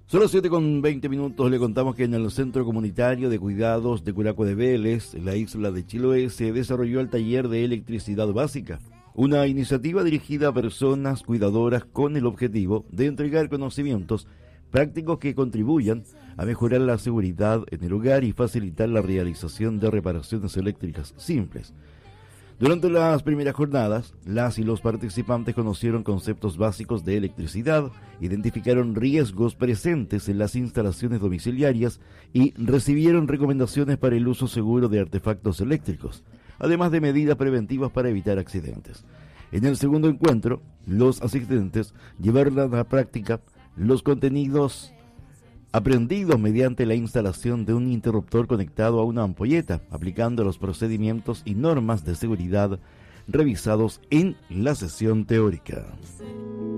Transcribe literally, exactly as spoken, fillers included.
Son las siete con veinte minutos. Le contamos que en el Centro Comunitario de Cuidados de Curaco de Vélez, en la isla de Chiloé, se desarrolló el taller de electricidad básica, una iniciativa dirigida a personas cuidadoras con el objetivo de entregar conocimientos prácticos que contribuyan a mejorar la seguridad en el hogar y facilitar la realización de reparaciones eléctricas simples. Durante las primeras jornadas, las y los participantes conocieron conceptos básicos de electricidad, identificaron riesgos presentes en las instalaciones domiciliarias y recibieron recomendaciones para el uso seguro de artefactos eléctricos, además de medidas preventivas para evitar accidentes. En el segundo encuentro, los asistentes llevaron a la práctica los contenidos aprendidos mediante la instalación de un interruptor conectado a una ampolleta, aplicando los procedimientos y normas de seguridad revisados en la sesión teórica.